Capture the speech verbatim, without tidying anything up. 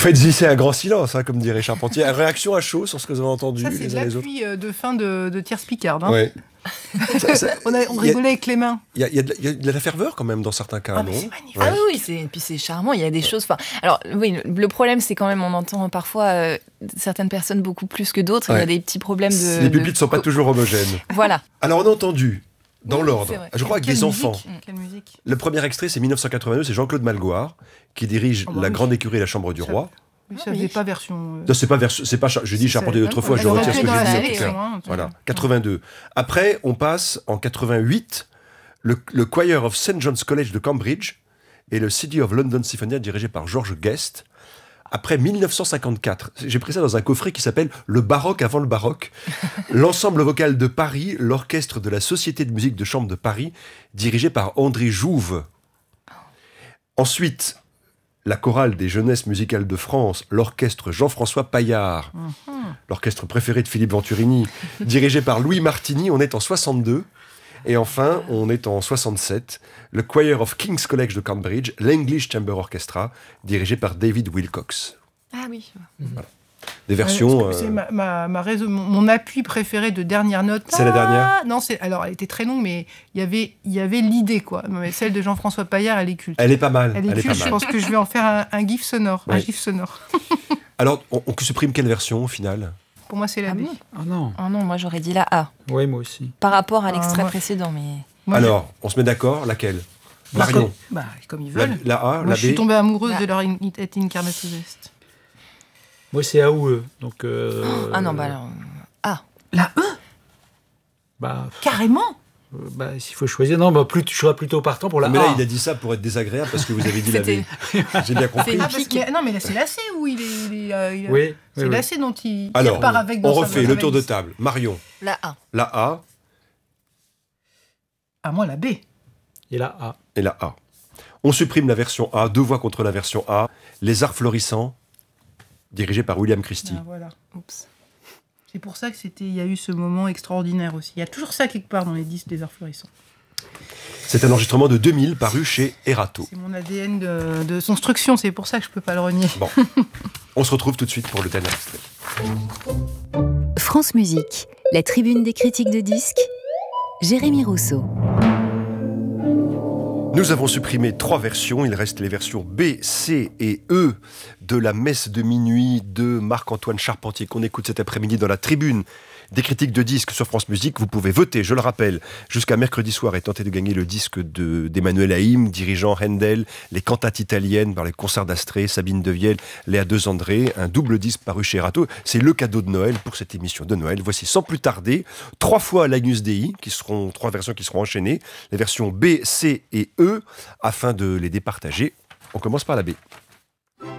Faites-y, c'est un grand silence, hein, comme dirait Charpentier. Réaction à chaud sur ce que vous avez entendu. Ça, c'est les de uns les autres. l'appui de fin de, de Tierce Picarde. Hein. Ouais. Ça, ça, on, a, on rigolait avec les mains. Il y, y, y a de la ferveur quand même dans certains cas, ah, non? c'est magnifique. Ouais. Ah oui, c'est, et puis c'est charmant, il y a des choses... Alors oui, le problème, c'est quand même, on entend parfois euh, certaines personnes beaucoup plus que d'autres, ouais. Il y a des petits problèmes de... Les pupitres ne de... sont pas toujours homogènes. Voilà. Alors on a entendu, dans oui, l'ordre, je crois avec des musique. enfants. Quelle musique. Le premier extrait, c'est dix-neuf cent quatre-vingt-deux, c'est Jean-Claude Malgoire, qui dirige oh, bah, la oui. Grande Écurie et la Chambre du ça, Roi. Oui, ça faisait oui. pas version... Euh... Non, c'est pas version... C'est pas... Je dis Charpentier d'autrefois, je retire ce que j'ai dit. Hein, voilà, quatre-vingt-deux. Après, on passe en quatre-vingt-huit, le, le Choir of Saint John's College de Cambridge et le City of London Symphony dirigé par George Guest. Après dix-neuf cent cinquante-quatre, j'ai pris ça dans un coffret qui s'appelle « Le baroque avant le baroque ». L'ensemble vocal de Paris, l'orchestre de la Société de musique de chambre de Paris, dirigé par André Jouve. Ensuite, la chorale des jeunesses musicales de France, l'orchestre Jean-François Paillard, mmh. l'orchestre préféré de Philippe Venturini, dirigé par Louis Martini, on est en soixante-deux. Et enfin, on est en soixante-sept, le Choir of King's College de Cambridge, l'English Chamber Orchestra, dirigé par David Wilcox. Ah oui. Voilà. Des versions... Euh, c'est ma, ma, ma raison, mon, mon appui préféré de dernière note. C'est ah, la dernière Non, c'est, alors elle était très longue, mais il y avait, il y avait l'idée, quoi. Mais celle de Jean-François Paillard, elle est culte. Elle est pas mal. Elle est elle culte, est pas je mal. pense que je vais en faire un, un gif sonore. Ouais. Un gif sonore. Alors, on, on supprime quelle version, au final? Pour moi, c'est la ah B. Bon ah non. Ah non, moi j'aurais dit la A. Oui, moi aussi. Par rapport à l'extrait ah, moi... précédent, mais... Moi, alors, je... on se met d'accord, laquelle? Marion. Comme, bah, comme ils veulent. La, la A, moi, la B. Je suis tombée amoureuse la... de leur Incarnatus Est. Moi, c'est A ou E. Donc, euh... oh, ah non, bah alors... A. La E bah, carrément euh, bah, s'il faut choisir, non, bah, plus, je serais plutôt partant pour la mais A. Mais là, il a dit ça pour être désagréable parce que vous avez dit la B. J'ai bien compris. Ah, parce que, non, mais là, c'est la C où il est... Il est euh, il a... Oui. C'est oui, la oui. C dont il, alors, il repart avec. Dans on refait sa le tour de table. Marion. La A. La A. Ah, moi, la B. Et la A. Et la A. On supprime la version A, deux voix contre la version A. Les Arts Florissants, dirigé par William Christie. Ah, voilà. Oups. C'est pour ça que c'était, il y a eu ce moment extraordinaire aussi. Il y a toujours ça quelque part dans les disques des Arts Florissants. C'est un enregistrement de deux mille paru chez Erato. C'est mon A D N de, de construction, c'est pour ça que je ne peux pas le renier. Bon, on se retrouve tout de suite pour le dernier extrait. France Musique, la tribune des critiques de disques, Jérémy Rousseau. Nous avons supprimé trois versions, il reste les versions B, C et E de la messe de minuit de Marc-Antoine Charpentier qu'on écoute cet après-midi dans la tribune des critiques de disques sur France Musique. Vous pouvez voter, je le rappelle, jusqu'à mercredi soir et tenter de gagner le disque de, d'Emmanuel Haïm, dirigeant Handel, les cantates italiennes par les concerts d'Astrée, Sabine Devielle, Léa Dezandré, un double disque paru chez Erato. C'est le cadeau de Noël pour cette émission de Noël. Voici sans plus tarder trois fois l'Agnus Dei, qui seront trois versions qui seront enchaînées, les versions B, C et E, afin de les départager. On commence par la B.